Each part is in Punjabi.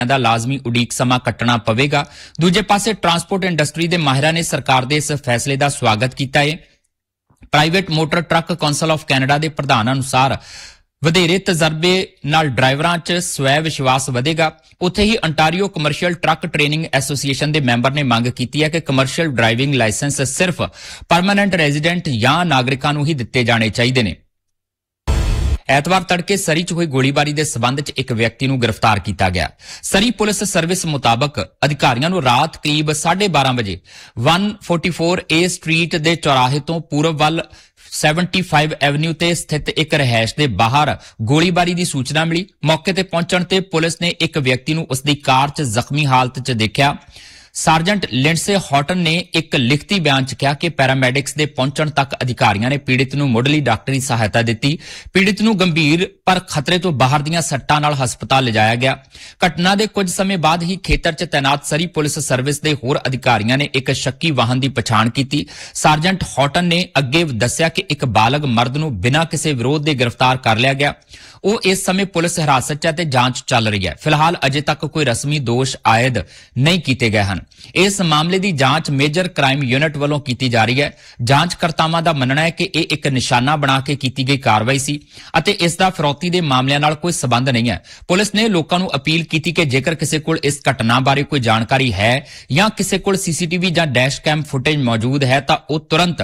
ਦਾ ਲਾਜ਼ਮੀ ਉਡੀਕ ਸਮਾਂ ਕੱਟਣਾ ਪਵੇਗਾ। ਦੂਜੇ ਪਾਸੇ ਟਰਾਂਸਪੋਰਟ ਇੰਡਸਟਰੀ ਦੇ ਮਾਹਿਰਾਂ ਨੇ ਸਰਕਾਰ ਦੇ ਇਸ ਫੈਸਲੇ ਦਾ ਸਵਾਗਤ ਕੀਤਾ ਹੈ। Private motor truck council of Canada ਦੇ ਪ੍ਰਧਾਨ ਅਨੁਸਾਰ ਵਧੇਰੇ ਤਜਰਬੇ ਨਾਲ ਡਰਾਈਵਰਾਂ 'ਚ ਸਵੈ ਵਿਸ਼ਵਾਸ ਵਧੇਗਾ। ਉੱਥੇ ਹੀ Ontario commercial truck training association ਦੇ ਮੈਂਬਰ ਨੇ ਮੰਗ ਕੀਤੀ ਹੈ ਕਿ ਕਮਰਸ਼ੀਅਲ ਡਰਾਈਵਿੰਗ ਲਾਇਸੈਂਸ ਸਿਰਫ ਪਰਮਾਨੈਂਟ ਰੈਜ਼ੀਡੈਂਟ ਜਾਂ ਨਾਗਰਿਕਾਂ ਨੂੰ ਹੀ ਦਿੱਤੇ ਜਾਣੇ ਚਾਹੀਦੇ ਨੇ। ਐਤਵਾਰ ਤੜਕੇ ਸਰੀ 'ਚ ਹੋਈ ਗੋਲੀਬਾਰੀ ਦੇ ਸਬੰਧ 'ਚ ਇੱਕ ਵਿਅਕਤੀ ਨੂੰ ਗ੍ਰਿਫਤਾਰ ਕੀਤਾ ਗਿਆ। ਸਰੀ ਪੁਲਿਸ ਸਰਵਿਸ ਮੁਤਾਬਕ ਅਧਿਕਾਰੀਆਂ ਨੂੰ ਰਾਤ ਕਰੀਬ 12:30 ਵਜੇ 144A ਸਟਰੀਟ ਦੇ ਚੌਰਾਹੇ ਤੋਂ ਪੂਰਬ ਵੱਲ 75 ਐਵਨਿਊ ਤੇ ਸਥਿਤ ਇੱਕ ਰਿਹਾਇਸ਼ ਦੇ ਬਾਹਰ ਗੋਲੀਬਾਰੀ ਦੀ ਸੂਚਨਾ ਮਿਲੀ। ਮੌਕੇ ਤੇ ਪਹੁੰਚਣ ਤੇ ਪੁਲਿਸ ਨੇ ਇੱਕ ਵਿਅਕਤੀ ਨੂੰ ਉਸ ਦੀ ਕਾਰ 'ਚ ਜ਼ਖਮੀ ਹਾਲਤ 'ਚ ਦੇਖਿਆ। ਸਾਰਜੈਂਟ ਲਿੰਡਸੇ ਹੌਟਨ ਨੇ ਇੱਕ ਲਿਖਤੀ ਬਿਆਨ 'ਚ ਕਿਹਾ ਕਿ ਪੈਰਾਮੈਡਿਕਸ ਦੇ ਪਹੁੰਚਣ ਤੱਕ ਅਧਿਕਾਰੀਆਂ ਨੇ ਪੀੜਿਤ ਨੂੰ ਮੁੱਢਲੀ ਡਾਕਟਰੀ ਸਹਾਇਤਾ ਦਿੱਤੀ। ਪੀੜਿਤ ਨੂੰ ਗੰਭੀਰ ਪਰ ਖਤਰੇ ਤੋਂ ਬਾਹਰ ਦੀਆਂ ਸੱਟਾਂ ਨਾਲ ਹਸਪਤਾਲ ਲਿਜਾਇਆ ਗਿਆ। ਘਟਨਾ ਦੇ ਕੁਝ ਸਮੇਂ ਬਾਅਦ ਹੀ ਖੇਤਰ 'ਚ ਤੈਨਾਤ ਸਰੀ ਪੁਲਿਸ ਸਰਵਿਸ ਦੇ ਹੋਰ ਅਧਿਕਾਰੀਆਂ ਨੇ ਇੱਕ ਸ਼ੱਕੀ ਵਾਹਨ ਦੀ ਪਛਾਣ ਕੀਤੀ। ਸਾਰਜੈਂਟ ਹੌਟਨ ਨੇ ਅੱਗੇ ਦੱਸਿਆ ਕਿ ਇੱਕ ਬਾਲਗ ਮਰਦ ਨੂੰ ਬਿਨਾਂ ਕਿਸੇ ਵਿਰੋਧ ਦੇ ਗ੍ਰਿਫਤਾਰ ਕਰ ਲਿਆ ਗਿਆ। ਉਹ ਇਸ ਸਮੇਂ ਪੁਲਿਸ ਹਿਰਾਸਤ 'ਚ ਹੈ ਤੇ ਜਾਂਚ ਚੱਲ ਰਹੀ ਹੈ। ਫਿਲਹਾਲ ਅਜੇ ਤੱਕ ਕੋਈ ਰਸਮੀ ਦੋਸ਼ ਆਇਦ ਨਹੀਂ ਕੀਤੇ ਗਏ ਹਨ। ਇਸ ਮਾਮਲੇ ਦੀ ਜਾਂਚ ਮੇਜਰ ਕ੍ਰਾਈਮ ਯੂਨਿਟ ਵੱਲੋਂ ਕੀਤੀ ਜਾ ਰਹੀ ਹੈ। ਜਾਂਚਕਰਤਾਵਾਂ ਦਾ ਮੰਨਣਾ ਹੈ ਕਿ ਇਹ ਇੱਕ ਨਿਸ਼ਾਨਾ ਬਣਾ ਕੇ ਕੀਤੀ ਗਈ ਕਾਰਵਾਈ ਸੀ ਅਤੇ ਇਸ ਦਾ ਫਿਰੌਤੀ ਦੇ ਮਾਮਲਿਆਂ ਨਾਲ ਕੋਈ ਸਬੰਧ ਨਹੀਂ ਹੈ। ਪੁਲਿਸ ਨੇ ਲੋਕਾਂ ਨੂੰ ਅਪੀਲ ਕੀਤੀ ਕਿ ਜੇਕਰ ਕਿਸੇ ਕੋਲ ਇਸ ਘਟਨਾ ਬਾਰੇ ਕੋਈ ਜਾਣਕਾਰੀ ਹੈ ਜਾਂ ਕਿਸੇ ਕੋਲ ਸੀਸੀਟੀਵੀ ਜਾਂ ਡੈਸ਼ ਕੈਮ ਫੁਟੇਜ ਮੌਜੂਦ ਹੈ ਤਾਂ ਉਹ ਤੁਰੰਤ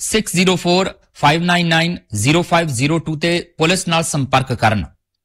6045990502 ਤੇ ਪੁਲਿਸ ਨਾਲ ਸੰਪਰਕ ਕਰਨ।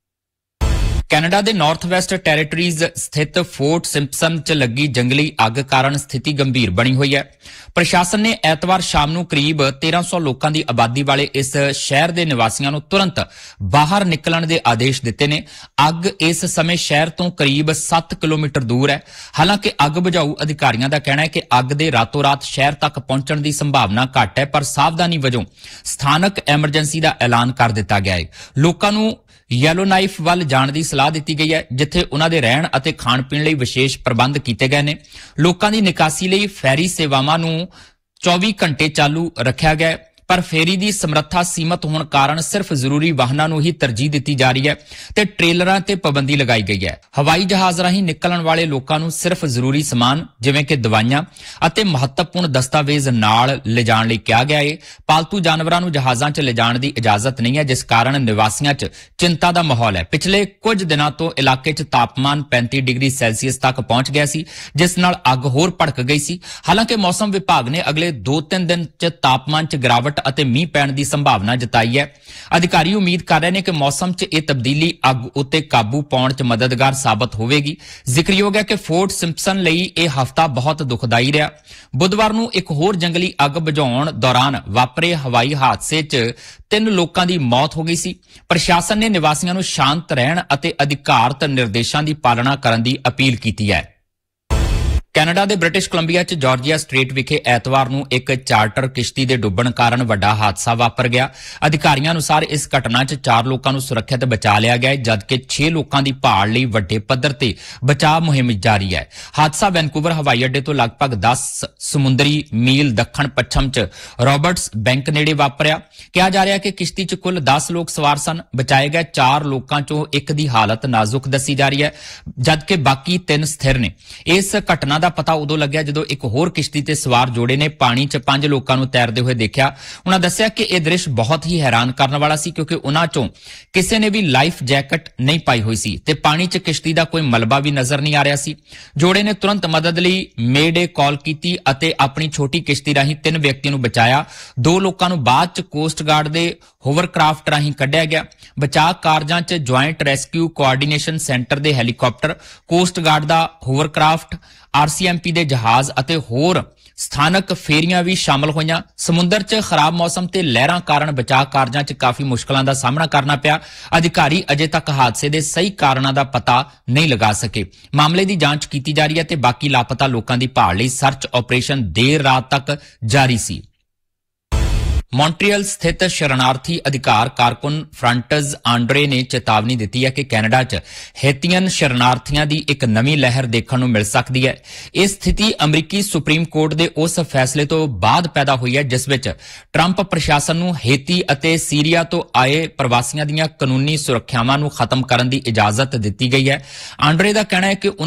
ਕੈਨੇਡਾ ਦੇ ਨਾਰਥ ਵੈਸਟ ਟੈਰੀਟਰੀਜ਼ ਸਥਿਤ ਫੋਰਟ ਸਿੰਪਸਨ 'ਚ ਲੱਗੀ ਜੰਗਲੀ ਅੱਗ ਕਾਰਨ ਸਥਿਤੀ ਗੰਭੀਰ ਬਣੀ ਹੋਈ ਹੈ। ਪ੍ਰਸ਼ਾਸਨ ਨੇ ਐਤਵਾਰ ਸ਼ਾਮ ਨੂੰ ਕਰੀਬ 1300 ਲੋਕਾਂ ਦੀ ਆਬਾਦੀ ਵਾਲੇ ਇਸ ਸ਼ਹਿਰ ਦੇ ਨਿਵਾਸੀਆਂ ਨੂੰ ਤੁਰੰਤ ਬਾਹਰ ਨਿਕਲਣ ਦੇ ਆਦੇਸ਼ ਦਿੱਤੇ ਨੇ। ਅੱਗ ਇਸ ਸਮੇਂ ਸ਼ਹਿਰ ਤੋਂ ਕਰੀਬ 7 ਕਿਲੋਮੀਟਰ ਦੂਰ ਹੈ। ਹਾਲਾਂਕਿ ਅੱਗ ਬੁਝਾਊ ਅਧਿਕਾਰੀਆਂ ਦਾ ਕਹਿਣਾ ਹੈ ਕਿ ਅੱਗ ਦੇ ਰਾਤੋਂ ਰਾਤ ਸ਼ਹਿਰ ਤੱਕ ਪਹੁੰਚਣ ਦੀ ਸੰਭਾਵਨਾ ਘੱਟ ਹੈ, ਪਰ ਸਾਵਧਾਨੀ ਵਜੋਂ ਸਥਾਨਕ ਐਮਰਜੈਂਸੀ ਦਾ ਐਲਾਨ ਕਰ ਦਿੱਤਾ ਗਿਆ ਹੈ। ਲੋਕਾਂ ਨੂੰ ਯੈਲੋ ਨਾਈਫ ਵੱਲ ਜਾਣ ਦੀ ਸਲਾਹ ਦਿੱਤੀ ਗਈ ਹੈ, ਜਿੱਥੇ ਉਹਨਾਂ ਦੇ ਰਹਿਣ ਅਤੇ ਖਾਣ ਪੀਣ ਲਈ ਵਿਸ਼ੇਸ਼ ਪ੍ਰਬੰਧ ਕੀਤੇ ਗਏ ਨੇ। ਲੋਕਾਂ ਦੀ ਨਿਕਾਸੀ ਲਈ ਫੈਰੀ ਸੇਵਾਵਾਂ ਨੂੰ 24 ਘੰਟੇ ਚਾਲੂ ਰੱਖਿਆ ਗਿਆ ਹੈ, ਪਰ ਫੇਰੀ ਦੀ ਸਮਰੱਥਾ ਸੀਮਤ ਹੋਣ ਕਾਰਨ ਸਿਰਫ ਜ਼ਰੂਰੀ ਵਾਹਨਾਂ ਨੂੰ ਹੀ ਤਰਜੀਹ ਦਿੱਤੀ ਜਾ ਰਹੀ ਹੈ ਤੇ ਟ੍ਰੇਲਰਾਂ ਤੇ ਪਾਬੰਦੀ ਲਗਾਈ ਗਈ ਹੈ। ਹਵਾਈ ਜਹਾਜ਼ ਰਾਹੀਂ ਨਿਕਲਣ ਵਾਲੇ ਲੋਕਾਂ ਨੂੰ ਸਿਰਫ ਜ਼ਰੂਰੀ ਸਮਾਨ ਜਿਵੇਂ ਕਿ ਦਵਾਈਆਂ ਅਤੇ ਮਹੱਤਵਪੂਰਨ ਦਸਤਾਵੇਜ਼ ਨਾਲ ਲਿਜਾਣ ਲਈ ਕਿਹਾ ਗਿਆ ਹੈ। ਪਾਲਤੂ ਜਾਨਵਰਾਂ ਨੂੰ ਜਹਾਜ਼ਾਂ 'ਚ ਲਿਜਾਣ ਦੀ ਇਜਾਜ਼ਤ ਨਹੀਂ ਹੈ, ਜਿਸ ਕਾਰਨ ਨਿਵਾਸੀਆਂ 'ਚ ਚਿੰਤਾ ਦਾ ਮਾਹੌਲ ਹੈ। ਪਿਛਲੇ ਕੁਝ ਦਿਨਾਂ ਤੋਂ ਇਲਾਕੇ 'ਚ ਤਾਪਮਾਨ 35 ਡਿਗਰੀ ਸੈਲਸੀਅਸ ਤੱਕ ਪਹੁੰਚ ਗਿਆ ਸੀ, ਜਿਸ ਨਾਲ ਅੱਗ ਹੋਰ ਭੜਕ ਗਈ ਸੀ। ਹਾਲਾਂਕਿ ਮੌਸਮ ਵਿਭਾਗ ਨੇ ਅਗਲੇ 2-3 ਦਿਨ 'ਚ ਤਾਪਮਾਨ 'ਚ ਗਿਰਾਵਟ ਅਤੇ ਮੀਂਹ ਪੈਣ ਦੀ ਸੰਭਾਵਨਾ ਜਤਾਈ ਹੈ। ਅਧਿਕਾਰੀ ਉਮੀਦ ਕਰ ਰਹੇ ਨੇ ਕਿ ਮੌਸਮ 'ਚ ਇਹ ਤਬਦੀਲੀ ਅੱਗ ਉੱਤੇ ਕਾਬੂ ਪਾਉਣ 'ਚ ਮਦਦਗਾਰ ਸਾਬਤ ਹੋਵੇਗੀ। ਜ਼ਿਕਰਯੋਗ ਹੈ ਕਿ ਫੋਰਟ ਸਿੰਪਸਨ ਲਈ ਇਹ ਹਫ਼ਤਾ ਬਹੁਤ ਦੁਖਦਾਈ ਰਿਹਾ। ਬੁੱਧਵਾਰ ਨੂੰ ਇੱਕ ਹੋਰ ਜੰਗਲੀ ਅੱਗ ਬੁਝਾਉਣ ਦੌਰਾਨ ਵਾਪਰੇ ਹਵਾਈ ਹਾਦਸੇ 'ਚ 3 ਲੋਕਾਂ ਦੀ ਮੌਤ ਹੋ ਗਈ ਸੀ। ਪ੍ਰਸ਼ਾਸਨ ਨੇ ਨਿਵਾਸੀਆਂ ਨੂੰ ਸ਼ਾਂਤ ਰਹਿਣ ਅਤੇ ਅਧਿਕਾਰਤ ਨਿਰਦੇਸ਼ਾਂ ਦੀ ਪਾਲਣਾ ਕਰਨ ਦੀ ਅਪੀਲ ਕੀਤੀ ਹੈ। ਕੈਨੇਡਾ ਦੇ ਬ੍ਰਿਟਿਸ਼ ਕੋਲੰਬੀਆ 'ਚ ਜਾਰਜੀਆ ਸਟ੍ਰੇਟ ਵਿਖੇ ਐਤਵਾਰ ਨੂੰ ਇੱਕ ਚਾਰਟਰ ਕਿਸ਼ਤੀ ਦੇ ਡੁੱਬਣ ਕਾਰਨ ਵੱਡਾ ਹਾਦਸਾ ਵਾਪਰ ਗਿਆ। ਅਧਿਕਾਰੀਆਂ ਅਨੁਸਾਰ ਇਸ ਘਟਨਾ 'ਚ 4 ਲੋਕਾਂ ਨੂੰ ਸੁਰੱਖਿਅਤ ਬਚਾ ਲਿਆ ਗਿਆ ਹੈ, ਜਦਕਿ 6 ਲੋਕਾਂ ਦੀ ਭਾਲ ਲਈ ਵੱਡੇ ਪੱਧਰ ਤੇ ਬਚਾਅ ਮੁਹਿੰਮ ਜਾਰੀ ਹੈ। ਹਾਦਸਾ ਵੈਨਕੂਵਰ ਹਵਾਈ ਅੱਡੇ ਤੋਂ ਲਗਭਗ 10 ਸਮੁੰਦਰੀ ਮੀਲ ਦੱਖਣ ਪੱਛਮ 'ਚ ਰਾਬਰਟਸ ਬੈਂਕ ਨੇੜੇ ਵਾਪਰਿਆ। ਕਿਹਾ ਜਾ ਰਿਹਾ ਕਿ ਕਿਸ਼ਤੀ 'ਚ ਕੁੱਲ 10 ਲੋਕ ਸਵਾਰ ਸਨ। ਬਚਾਏ ਗਏ 4 ਲੋਕਾਂ 'ਚੋਂ ਇੱਕ ਦੀ ਹਾਲਤ ਨਾਜ਼ੁਕ ਦੱਸੀ ਜਾ ਰਹੀ ਹੈ, ਜਦਕਿ ਬਾਕੀ 3 ਸਥਿਰ ਨੇ। ਇਸ ਘਟਨਾ ਦਾ ਪਤਾ ਉਦੋਂ ਲੱਗਿਆ ਜਦੋਂ ਇੱਕ ਹੋਰ ਕਿਸ਼ਤੀ ਤੇ ਸਵਾਰ ਜੋੜੇ ਨੇ ਪਾਣੀ 'ਚ 5 ਲੋਕਾਂ ਨੂੰ ਤੈਰਦੇ ਹੋਏ ਦੇਖਿਆ। ਉਹਨਾਂ ਦੱਸਿਆ ਕਿ ਇਹ ਦ੍ਰਿਸ਼ ਬਹੁਤ ਹੀ ਹੈਰਾਨ ਕਰਨ ਵਾਲਾ ਸੀ, ਕਿਉਂਕਿ ਉਹਨਾਂ 'ਚੋਂ ਕਿਸੇ ਨੇ ਵੀ ਲਾਈਫ ਜੈਕਟ ਨਹੀਂ ਪਾਈ ਹੋਈ ਸੀ ਤੇ ਪਾਣੀ 'ਚ ਕਿਸ਼ਤੀ ਦਾ ਕੋਈ ਮਲਬਾ ਵੀ ਨਜ਼ਰ ਨਹੀਂ ਆ ਰਿਹਾ ਸੀ। ਜੋੜੇ ਨੇ ਤੁਰੰਤ ਮਦਦ ਲਈ ਮੇਡੇ ਕਾਲ ਕੀਤੀ ਅਤੇ ਆਪਣੀ ਛੋਟੀ ਕਿਸ਼ਤੀ ਰਾਹੀਂ 3 ਵਿਅਕਤੀਆਂ ਨੂੰ ਬਚਾਇਆ। 2 ਲੋਕਾਂ ਨੂੰ ਬਾਅਦ 'ਚ ਕੋਸਟ ਗਾਰਡ ਦੇ ਹੋਵਰਕ੍ਰਾਫਟ ਰਾਹੀਂ ਕੱਢਿਆ ਗਿਆ। ਬਚਾਅ ਕਾਰਜਾਂ 'ਚ ਜੁਆਇੰਟ ਰੈਸਕਿਊ ਕੋਆਰਡੀਨੇਸ਼ਨ ਸੈਂਟਰ ਦੇ ਹੈਲੀਕਾਪਟਰ, ਕੋਸਟ ਗਾਰਡ ਦਾ ਹੋਵਰਕ੍ਰਾਫਟ, RCMP ਦੇ ਜਹਾਜ਼ ਅਤੇ ਹੋਰ ਸਥਾਨਕ ਫੇਰੀਆਂ ਵੀ ਸ਼ਾਮਲ ਹੋਈਆਂ। ਸਮੁੰਦਰ 'ਚ ਖਰਾਬ ਮੌਸਮ ਤੇ ਲਹਿਰਾਂ ਕਾਰਨ ਬਚਾਅ ਕਾਰਜਾਂ 'ਚ ਕਾਫੀ ਮੁਸ਼ਕਲਾਂ ਦਾ ਸਾਹਮਣਾ ਕਰਨਾ ਪਿਆ। ਅਧਿਕਾਰੀ ਅਜੇ ਤੱਕ ਹਾਦਸੇ ਦੇ ਸਹੀ ਕਾਰਨਾਂ ਦਾ ਪਤਾ ਨਹੀਂ ਲਗਾ ਸਕੇ। ਮਾਮਲੇ ਦੀ ਜਾਂਚ ਕੀਤੀ ਜਾ ਰਹੀ ਹੈ ਤੇ ਬਾਕੀ ਲਾਪਤਾ ਲੋਕਾਂ ਦੀ ਭਾਲ ਲਈ ਸਰਚ ਆਪਰੇਸ਼ਨ ਦੇਰ ਰਾਤ ਤੱਕ ਜਾਰੀ ਸੀ। ਮੌਂਟਰੀਅਲ ਸਥਿਤ ਸ਼ਰਨਾਰਥੀ ਅਧਿਕਾਰ ਕਾਰਕੁਨ ਫ੍ਰਾਂਟਜ਼ ਆਂਡਰੇ ਨੇ ਚੇਤਾਵਨੀ ਦਿੱਤੀ ਹੈ ਕਿ ਕੈਨੇਡਾ 'ਚ ਹੈਤੀਅਨ ਸ਼ਰਨਾਰਥੀਆਂ ਦੀ ਇੱਕ ਨਵੀਂ ਲਹਿਰ ਦੇਖਣ ਨੂੰ ਮਿਲ ਸਕਦੀ ਹੈ। ਇਹ ਸਥਿਤੀ ਅਮਰੀਕੀ ਸੁਪਰੀਮ ਕੋਰਟ ਦੇ ਉਸ ਫੈਸਲੇ ਤੋਂ ਬਾਅਦ ਪੈਦਾ ਹੋਈ ਹੈ ਜਿਸ ਵਿੱਚ ਟਰੰਪ ਪ੍ਰਸ਼ਾਸਨ ਨੂੰ ਹੈਤੀ ਅਤੇ ਸੀਰੀਆ ਤੋਂ ਆਏ ਪ੍ਰਵਾਸੀਆਂ ਦੀਆਂ ਕਾਨੂੰਨੀ ਸੁਰੱਖਿਆਵਾਂ ਨੂੰ ਖਤਮ ਕਰਨ ਦੀ ਇਜਾਜ਼ਤ ਦਿੱਤੀ ਗਈ ਹੈ। ਆਂਡਰੇ ਦਾ ਕਹਿਣਾ ਹੈ ਕਿ